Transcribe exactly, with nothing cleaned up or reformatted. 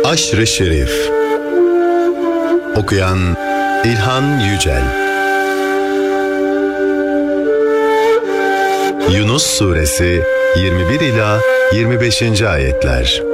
Aşr-ı Şerif. Okuyan İlhan Yücel. Yunus Suresi yirmi bir ila yirmi beşinci ayetler.